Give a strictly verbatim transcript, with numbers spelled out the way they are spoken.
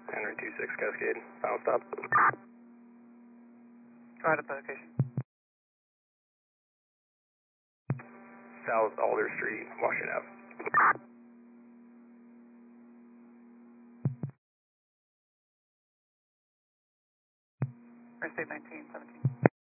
Henry two six Cascade, final stop. Right at the location. South Alder Street, Washington Avenue. Interstate nineteen seventeen.